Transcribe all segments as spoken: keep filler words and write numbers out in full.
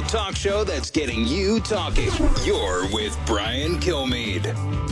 talk show that's getting you talking. You're with Brian Kilmeade.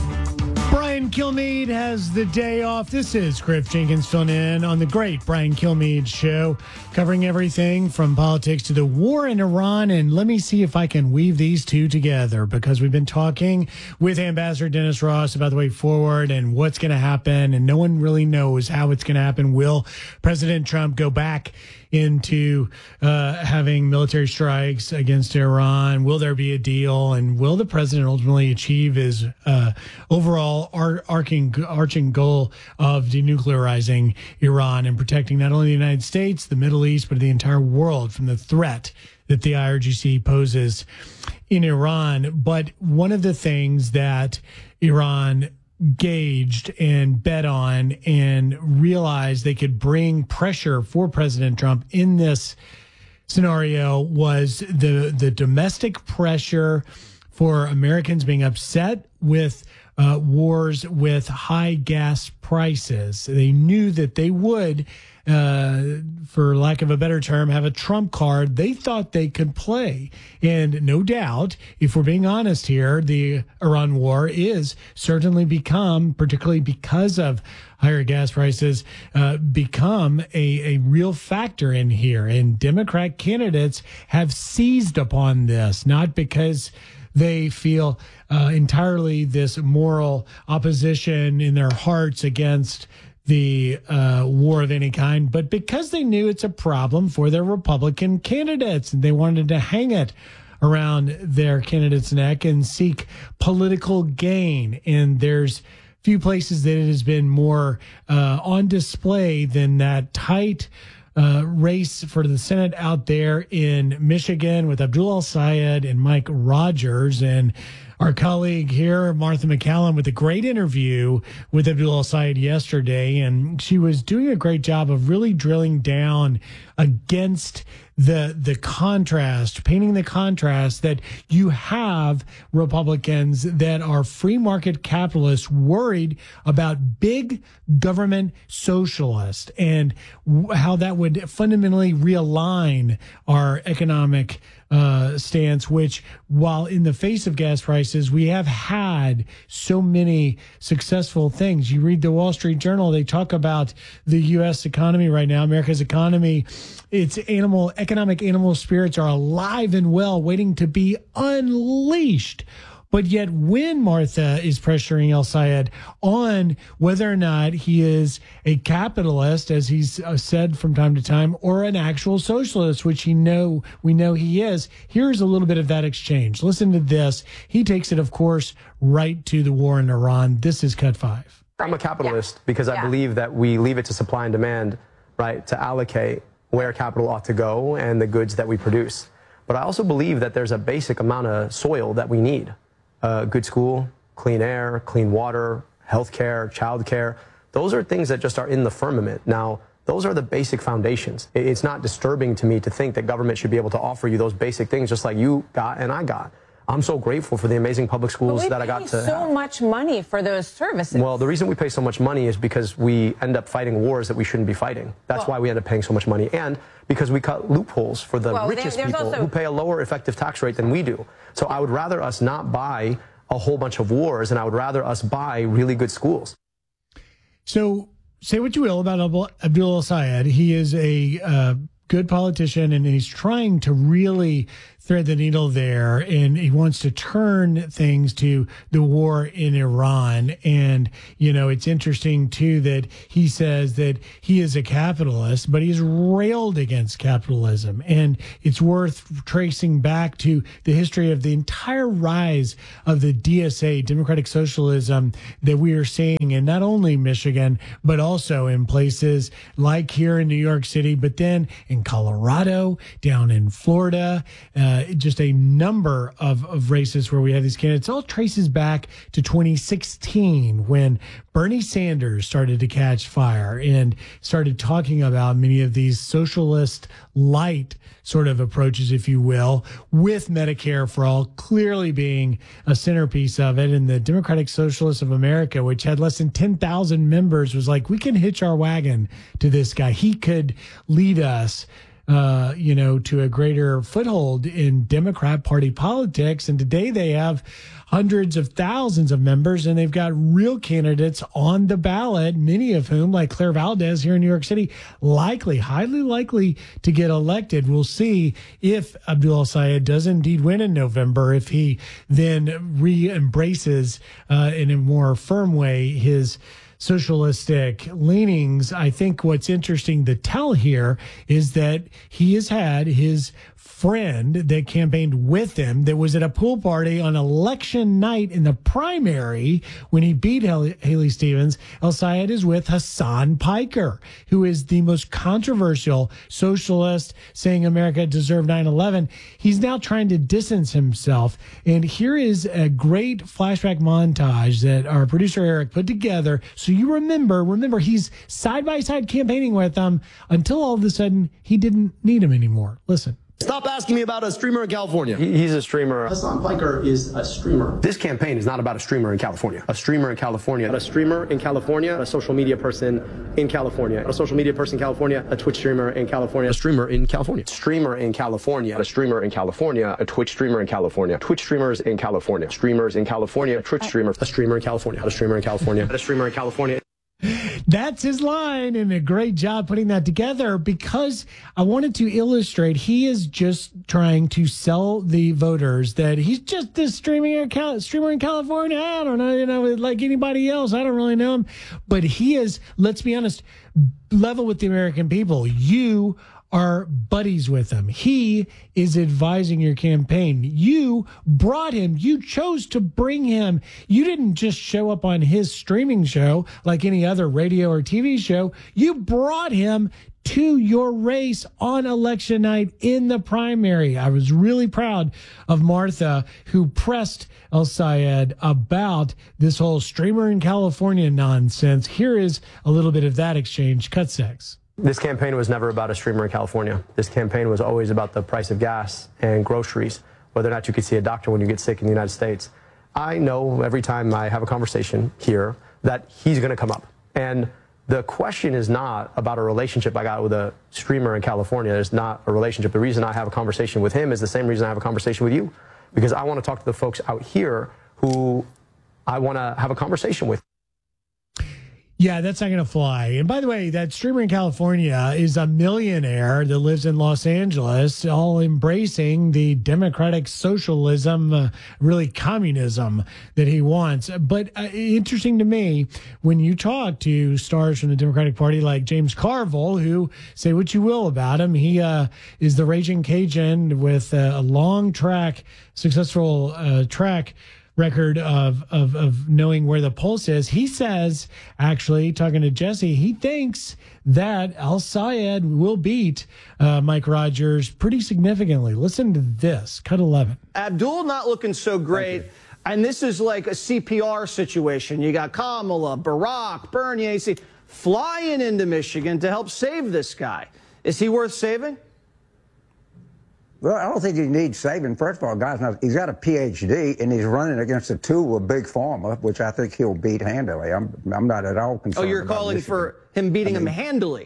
Brian Kilmeade has the day off. This is Griff Jenkins filling in on the great Brian Kilmeade show, covering everything from politics to the war in Iran. And let me see if I can weave these two together, because we've been talking with Ambassador Dennis Ross about the way forward and what's going to happen. And no one really knows how it's going to happen. Will President Trump go back into uh, having military strikes against Iran? Will there be a deal? And will the president ultimately achieve his uh, overall ar- arcing, arching goal of denuclearizing Iran and protecting not only the United States, the Middle East, but the entire world from the threat that the I R G C poses in Iran? But one of the things that Iran gauged and bet on and realized they could bring pressure for President Trump in this scenario was the the domestic pressure for Americans being upset with uh, wars with high gas prices. They knew that they would, uh, for lack of a better term, have a trump card they thought they could play. And no doubt, if we're being honest here, the Iran war is certainly become, particularly because of higher gas prices, uh, become a, a real factor in here. And Democrat candidates have seized upon this, not because they feel uh, entirely this moral opposition in their hearts against the uh, war of any kind, but because they knew it's a problem for their Republican candidates, and they wanted to hang it around their candidate's neck and seek political gain. And there's few places that it has been more uh, on display than that tight Uh, race for the Senate out there in Michigan with Abdul El-Sayed and Mike Rogers. And our colleague here, Martha McCallum, with a great interview with Abdul El-Sayed yesterday. And she was doing a great job of really drilling down against the the contrast, painting the contrast that you have Republicans that are free market capitalists worried about big government socialists and w- how that would fundamentally realign our economic uh, stance, which, while in the face of gas prices, we have had so many successful things. You read the Wall Street Journal, they talk about the U S economy right now, America's economy. Its animal, economic animal spirits are alive and well, waiting to be unleashed. But yet when Martha is pressuring El-Sayed on whether or not he is a capitalist, as he's uh, said from time to time, or an actual socialist, which he know we know he is, here's a little bit of that exchange. Listen to this. He takes it, of course, right to the war in Iran. This is Cut Five. I'm a capitalist yeah. because I yeah. believe that we leave it to supply and demand, right, to allocate where capital ought to go and the goods that we produce. But I also believe that there's a basic amount of soil that we need. Uh, good school, clean air, clean water, healthcare, childcare. Those are things that just are in the firmament. Now, those are the basic foundations. It's not disturbing to me to think that government should be able to offer you those basic things just like you got and I got. I'm so grateful for the amazing public schools that I got to have. We pay so much money for those services. Well, the reason we pay so much money is because we end up fighting wars that we shouldn't be fighting. That's well, why we end up paying so much money. And because we cut loopholes for the well, richest there, people also... who pay a lower effective tax rate than we do. So I would rather us not buy a whole bunch of wars, and I would rather us buy really good schools. So say what you will about Abdul El-Sayed. He is a uh, good politician, and he's trying to really thread the needle there, and he wants to turn things to the war in Iran. And, you know, it's interesting, too, that he says that he is a capitalist, but he's railed against capitalism. And it's worth tracing back to the history of the entire rise of the D S A, Democratic Socialism, that we are seeing in not only Michigan, but also in places like here in New York City, but then in Colorado, down in Florida, uh, just a number of, of races where we have these candidates. It all traces back to twenty sixteen when Bernie Sanders started to catch fire and started talking about many of these socialist light sort of approaches, if you will, with Medicare for All clearly being a centerpiece of it. And the Democratic Socialists of America, which had less than ten thousand members, was like, we can hitch our wagon to this guy. He could lead us uh, you know, to a greater foothold in Democrat Party politics. And today they have hundreds of thousands of members, and they've got real candidates on the ballot, many of whom, like Claire Valdez here in New York City, likely, highly likely to get elected. We'll see if Abdul El-Sayed does indeed win in November, if he then re-embraces uh, in a more firm way his socialistic leanings. I think what's interesting to tell here is that he has had his friend that campaigned with him, that was at a pool party on election night in the primary when he beat Haley, Haley Stevens. El-Sayed is with Hassan Piker, who is the most controversial socialist, saying America deserved nine eleven. He's now trying to distance himself. And here is a great flashback montage that our producer Eric put together. So you remember, remember, he's side by side campaigning with them until all of a sudden he didn't need him anymore. Listen. Stop asking me about a streamer in California. He, he's a streamer. Hassan Piker is a streamer. This campaign is not about a streamer in California. A streamer in California. A streamer in California. A social media person in California. A social media person in California. A Twitch streamer in California. A streamer in California. Streamer in California. A streamer in California. A Twitch streamer in California. Twitch streamers in California. Streamers in California. A Twitch streamer. A streamer in California. A streamer in California. A streamer in California. That's his line, and a great job putting that together, because I wanted to illustrate he is just trying to sell the voters that he's just this streaming account, streamer in California. I don't know, you know, like anybody else. I don't really know him, but he is, let's be honest, level with the American people. You are buddies with him. He is advising your campaign. You brought him. You chose to bring him. You didn't just show up on his streaming show like any other radio or T V show. You brought him to your race on election night in the primary. I was really proud of Martha, who pressed El-Sayed about this whole streamer in California nonsense. Here is a little bit of that exchange. Cut six. This campaign was never about a streamer in California. This campaign was always about the price of gas and groceries, whether or not you could see a doctor when you get sick in the United States. I know every time I have a conversation here that he's going to come up. And the question is not about a relationship I got with a streamer in California. It's not a relationship. The reason I have a conversation with him is the same reason I have a conversation with you, because I want to talk to the folks out here who I want to have a conversation with. Yeah, that's not going to fly. And by the way, that streamer in California is a millionaire that lives in Los Angeles, all embracing the democratic socialism, uh, really communism that he wants. But uh, interesting to me, when you talk to stars from the Democratic Party like James Carville, who, say what you will about him, he uh, is the Raging Cajun with a long track, successful uh, track record of, of of knowing where the pulse is. He says, actually, talking to Jesse, he thinks that El-Sayed will beat uh, Mike Rogers pretty significantly. Listen to this. Cut eleven. Abdul not looking so great. And this is like a C P R situation. You got Kamala, Barack, Bernie, flying into Michigan to help save this guy. Is he worth saving? Well, I don't think he needs saving. First of all, guy's not, he's got a P H D, and he's running against a tool of Big Pharma, which I think he'll beat handily. I'm, I'm not at all concerned. Oh, you're about calling Michigan. for him beating I mean, him handily?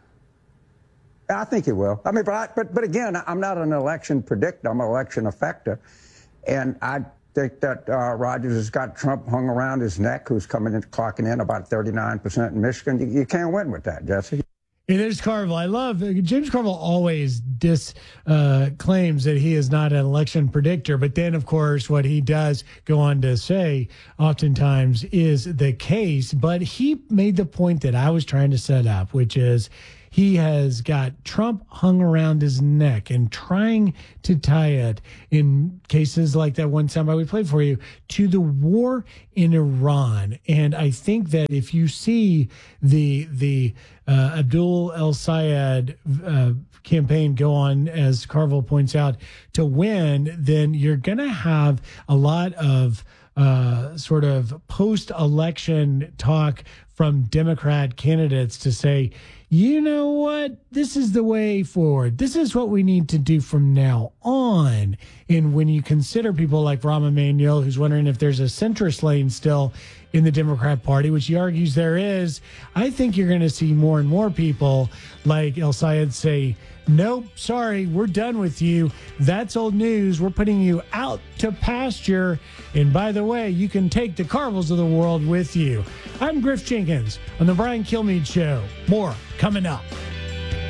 I think he will. I mean, but, I, but, but again, I'm not an election predictor. I'm an election effector. And I think that uh, Rogers has got Trump hung around his neck, who's coming in, clocking in about thirty-nine percent in Michigan. You, you can't win with that, Jesse. And there's Carville. I love James Carville always dis uh, claims that he is not an election predictor, but then of course what he does go on to say oftentimes is the case. But he made the point that I was trying to set up, which is he has got Trump hung around his neck and trying to tie it, in cases like that one soundbite we played for you, to the war in Iran. And I think that if you see the the uh, Abdul El-Sayed uh, campaign go on, as Carville points out, to win, then you're going to have a lot of uh, sort of post-election talk from Democrat candidates to say, you know what, this is the way forward. This is what we need to do from now on. And when you consider people like Rahm Emanuel, who's wondering if there's a centrist lane still in the Democrat Party, which he argues there is, I think you're going to see more and more people like El Sayed say, nope, sorry, we're done with you. That's old news. We're putting you out to pasture. And by the way, you can take the Carvels of the world with you. I'm Griff Jenkins on the Brian Kilmeade Show. More coming up.